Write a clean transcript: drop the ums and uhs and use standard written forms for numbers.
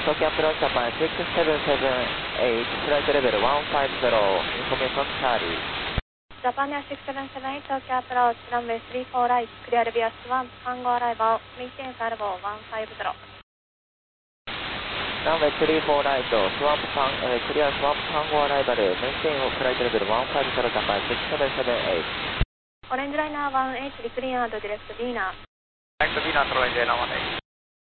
Tokyo Approach Japan 6778, flight level 150, information Charlie. Japan Air 6778, Tokyo Approach, runway 34 right, clear Vias 1, Tango arrival, maintain salvo 150. Runway 34 right, clear Swamp Tango arrival, maintain flight level 150, Japan 6778. Orange Liner 18, cleared direct Vina. Direct Vina, Orange Liner 18.